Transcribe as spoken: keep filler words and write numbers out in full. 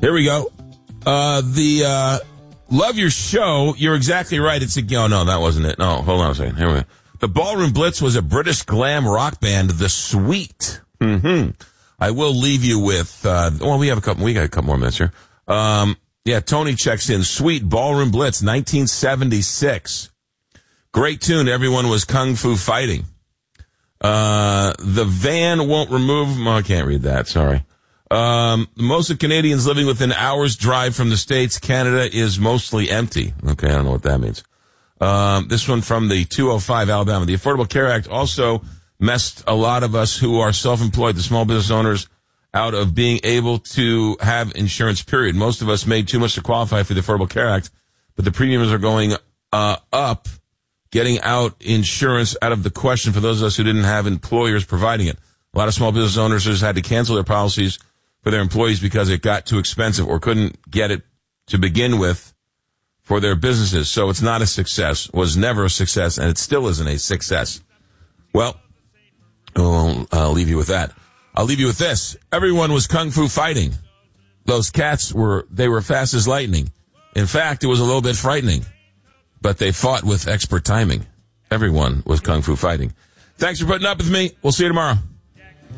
Here we go. Uh, the, uh, love your show. You're exactly right. It's a, oh, no, that wasn't it. No, hold on a second. Here we go. The Ballroom Blitz was a British glam rock band, The Sweet. Mm-hmm. I will leave you with, uh, well, we have a couple, we got a couple more minutes here. Um, yeah, Tony checks in. Sweet Ballroom Blitz, nineteen seventy-six. Great tune. Everyone was kung fu fighting. Uh, the van won't remove, oh, I can't read that. Sorry. Um, most of Canadians living within hours drive from the States. Canada is mostly empty. Okay. I don't know what that means. Um, this one from the two oh five Alabama. The Affordable Care Act also messed a lot of us who are self-employed, the small business owners, out of being able to have insurance, period. Most of us made too much to qualify for the Affordable Care Act, but the premiums are going, uh, up. Getting out insurance out of the question for those of us who didn't have employers providing it. A lot of small business owners just had to cancel their policies for their employees because it got too expensive or couldn't get it to begin with for their businesses. So it's not a success, was never a success, and it still isn't a success. Well, I'll, I'll leave you with that. I'll leave you with this. Everyone was kung fu fighting. Those cats were, they were fast as lightning. In fact, it was a little bit frightening. But they fought with expert timing. Everyone was kung fu fighting. Thanks for putting up with me. We'll see you tomorrow.